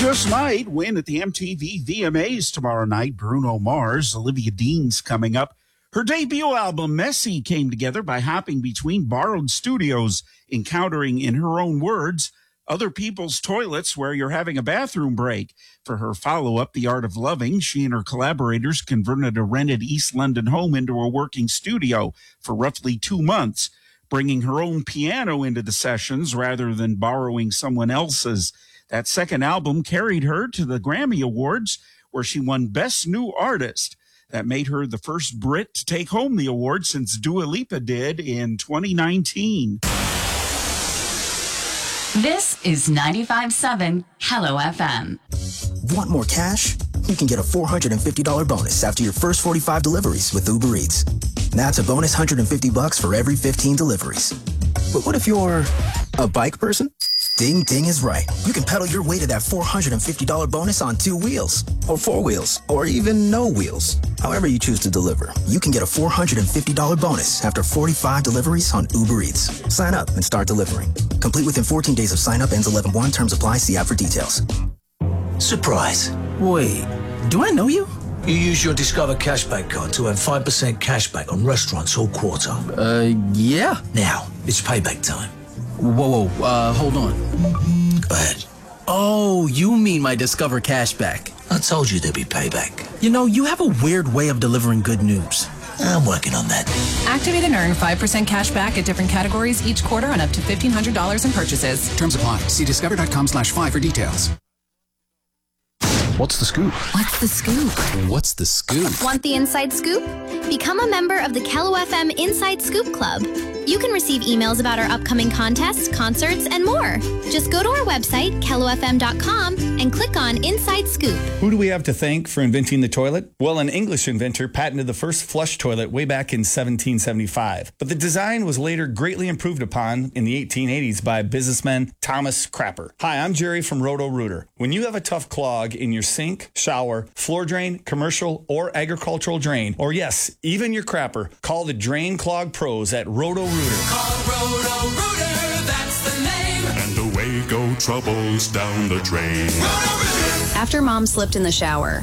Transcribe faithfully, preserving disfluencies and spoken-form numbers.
just might win at the M T V V M As tomorrow night. Bruno Mars, Olivia Dean's coming up. Her debut album, Messy, came together by hopping between borrowed studios, encountering, in her own words, other people's toilets where you're having a bathroom break. For her follow-up, The Art of Loving, she and her collaborators converted a rented East London home into a working studio for roughly two months, bringing her own piano into the sessions rather than borrowing someone else's. That second album carried her to the Grammy Awards, where she won Best New Artist. That made her the first Brit to take home the award since Dua Lipa did in twenty nineteen. This is ninety-five point seven Hello F M. Want more cash? You can get a four hundred fifty dollars bonus after your first forty-five deliveries with Uber Eats. That's a bonus one hundred fifty bucks for every fifteen deliveries. But what if you're a bike person? Ding Ding is right. You can pedal your way to that four hundred fifty dollars bonus on two wheels, or four wheels, or even no wheels. However you choose to deliver, you can get a four hundred fifty dollars bonus after forty-five deliveries on Uber Eats. Sign up and start delivering. Complete within fourteen days of sign up. Ends eleven one. Terms apply. See app for details. Surprise. Wait, do I know you? You use your Discover Cashback card to earn five percent cashback on restaurants all quarter. Uh, yeah. Now, it's payback time. Whoa, whoa, uh, hold on. Go ahead. Oh, you mean my Discover Cashback. I told you there'd be payback. You know, you have a weird way of delivering good news. I'm working on that. Activate and earn five percent cash back at different categories each quarter on up to fifteen hundred dollars in purchases. Terms apply. See discover.com slash five for details. What's the scoop? What's the scoop? What's the scoop? Want the inside scoop? Become a member of the Kello F M Inside Scoop Club. You can receive emails about our upcoming contests, concerts, and more. Just go to our website, kello f m dot com, and click on Inside Scoop. Who do we have to thank for inventing the toilet? Well, an English inventor patented the first flush toilet way back in seventeen seventy-five. But the design was later greatly improved upon in the eighteen eighties by businessman Thomas Crapper. Hi, I'm Jerry from Roto-Rooter. When you have a tough clog in your sink, shower, floor drain, commercial, or agricultural drain, or yes, even your crapper, call the Drain Clog Pros at Roto-Rooter. Call Roto-Rooter, that's the name. And away go troubles down the drain. After Mom slipped in the shower,